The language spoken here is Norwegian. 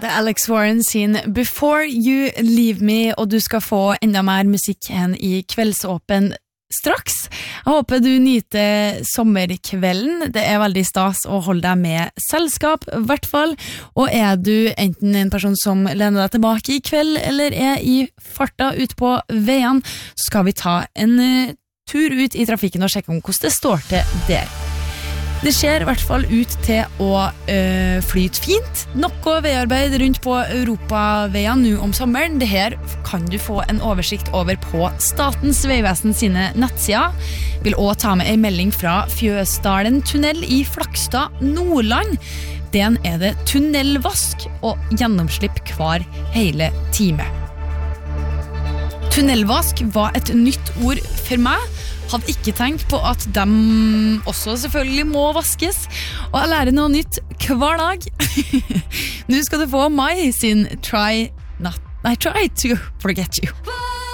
Det Alex Warren sin Before You Leave Me, og du skal få enda mer musikk enn i Kveldsåpen straks. Jeg håper du nyter sommerkvelden. Det veldig stas å holde deg med selskap, I hvert fall. Og du enten en person som lener deg tilbake I kveld, eller I farta ut på veien, så skal vi ta en tur ut I trafikken og sjekke om hvordan det står til der. Det ser I hvert fall ut til å flyte fint. Noe veiarbeid rundt på Europaveien nå om sommeren. Det her kan du få en oversikt over på Statens Vegvesen sine nettsider. Vil også ta med en melding fra Fjøsdalen tunnel I Flakstad, Nordland. Den det tunnelvask og gjennomslipp hver hele time. Tunnelvask var et nytt ord for meg. Hadde ikke tenkt på at de også selvfølgelig må vaskes, og jeg lærer noe nytt hver dag. Nå skal du få Mai sin Try to Forget You.